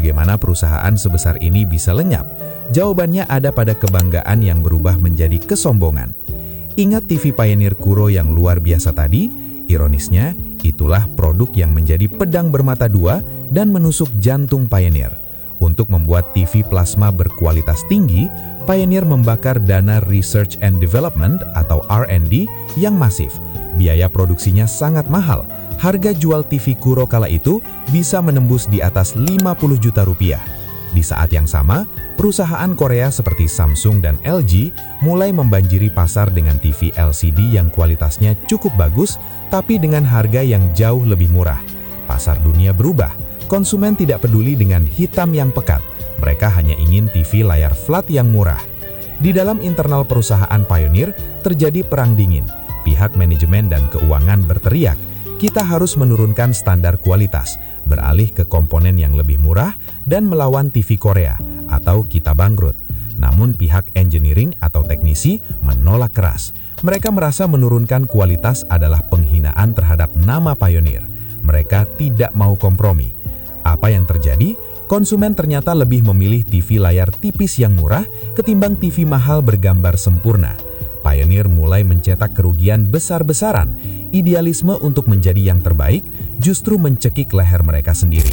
Bagaimana perusahaan sebesar ini bisa lenyap? Jawabannya ada pada kebanggaan yang berubah menjadi kesombongan. Ingat TV Pioneer Kuro yang luar biasa tadi? Ironisnya, itulah produk yang menjadi pedang bermata dua dan menusuk jantung Pioneer. Untuk membuat TV plasma berkualitas tinggi, Pioneer membakar dana Research and Development atau R&D yang masif. Biaya produksinya sangat mahal. Harga jual TV Kuro kala itu bisa menembus di atas 50 juta rupiah. Di saat yang sama, perusahaan Korea seperti Samsung dan LG mulai membanjiri pasar dengan TV LCD yang kualitasnya cukup bagus, tapi dengan harga yang jauh lebih murah. Pasar dunia berubah, konsumen tidak peduli dengan hitam yang pekat, mereka hanya ingin TV layar flat yang murah. Di dalam internal perusahaan Pioneer, terjadi perang dingin. Pihak manajemen dan keuangan berteriak, kita harus menurunkan standar kualitas, beralih ke komponen yang lebih murah, dan melawan TV Korea, atau kita bangkrut. Namun pihak engineering atau teknisi menolak keras. Mereka merasa menurunkan kualitas adalah penghinaan terhadap nama Pioneer. Mereka tidak mau kompromi. Apa yang terjadi? Konsumen ternyata lebih memilih TV layar tipis yang murah ketimbang TV mahal bergambar sempurna. Pioneer mulai mencetak kerugian besar-besaran. Idealisme untuk menjadi yang terbaik justru mencekik leher mereka sendiri.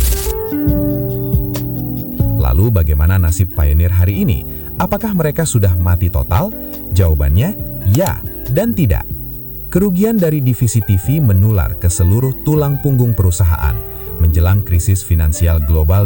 Lalu bagaimana nasib Pioneer hari ini? Apakah mereka sudah mati total? Jawabannya, ya dan tidak. Kerugian dari divisi TV menular ke seluruh tulang punggung perusahaan. Menjelang krisis finansial global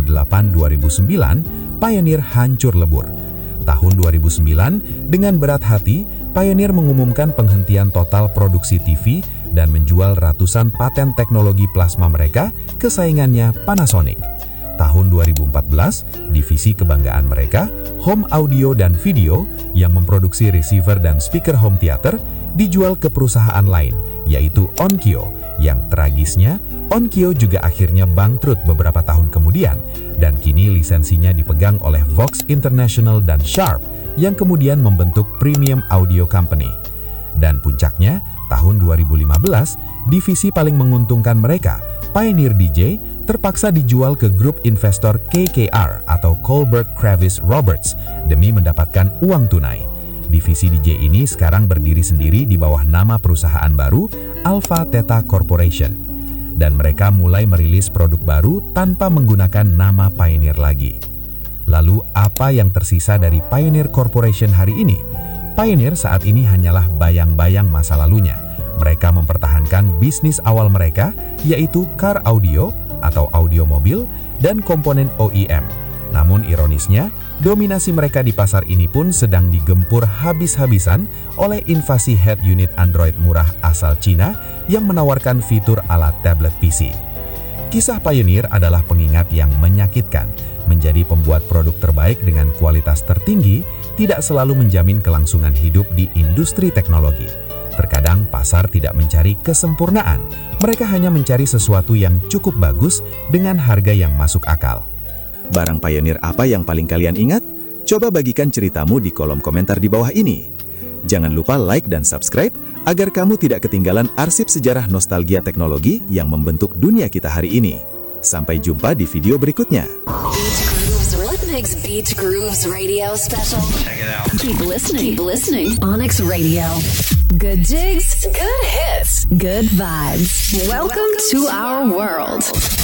2008-2009, Pioneer hancur lebur. Tahun 2009, dengan berat hati, Pioneer mengumumkan penghentian total produksi TV dan menjual ratusan paten teknologi plasma mereka ke saingannya Panasonic. Tahun 2014, divisi kebanggaan mereka, Home Audio dan Video, yang memproduksi receiver dan speaker home theater, dijual ke perusahaan lain, yaitu Onkyo. Yang tragisnya, Onkyo juga akhirnya bangkrut beberapa tahun kemudian, dan kini lisensinya dipegang oleh Vox International dan Sharp, yang kemudian membentuk Premium Audio Company. Dan puncaknya, tahun 2015, divisi paling menguntungkan mereka, Pioneer DJ, terpaksa dijual ke grup investor KKR atau Kohlberg Kravis Roberts demi mendapatkan uang tunai. Divisi DJ ini sekarang berdiri sendiri di bawah nama perusahaan baru, Alpha Theta Corporation. Dan mereka mulai merilis produk baru tanpa menggunakan nama Pioneer lagi. Lalu apa yang tersisa dari Pioneer Corporation hari ini? Pioneer saat ini hanyalah bayang-bayang masa lalunya. Mereka mempertahankan bisnis awal mereka, yaitu car audio atau audio mobil dan komponen OEM. Namun ironisnya, dominasi mereka di pasar ini pun sedang digempur habis-habisan oleh invasi head unit Android murah asal Cina yang menawarkan fitur ala tablet PC. Kisah Pioneer adalah pengingat yang menyakitkan. Menjadi pembuat produk terbaik dengan kualitas tertinggi tidak selalu menjamin kelangsungan hidup di industri teknologi. Terkadang pasar tidak mencari kesempurnaan. Mereka hanya mencari sesuatu yang cukup bagus dengan harga yang masuk akal. Barang Pioneer apa yang paling kalian ingat? Coba bagikan ceritamu di kolom komentar di bawah ini. Jangan lupa like dan subscribe agar kamu tidak ketinggalan arsip sejarah nostalgia teknologi yang membentuk dunia kita hari ini. Sampai jumpa di video berikutnya. Beach Grooves Radio Special. Check it out. Keep listening. Onyx Radio. Good jigs, good hits, good vibes. Welcome to our world.